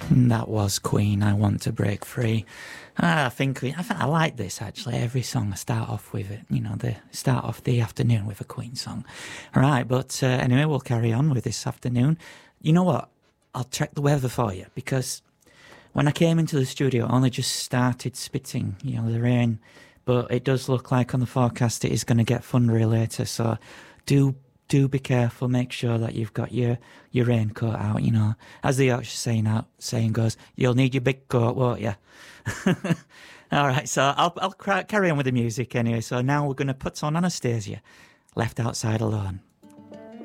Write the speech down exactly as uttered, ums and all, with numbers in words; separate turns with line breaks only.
That was Queen, I Want to Break Free. Ah, I think I think I like this actually. Every song I start off with it, you know, they start off the afternoon with a Queen song. All right, but uh, anyway, we'll carry on with this afternoon. You know what? I'll check the weather for you because when I came into the studio, I only just started spitting, you know, the rain. But it does look like on the forecast it is going to get thundery later, so do do be careful. Make sure that you've got your, your raincoat out, you know. As the Yorkshire saying out saying goes, you'll need your big coat, won't you? All right, so I'll I'll carry on with the music anyway. So now we're going to put on Anastasia, Left Outside Alone.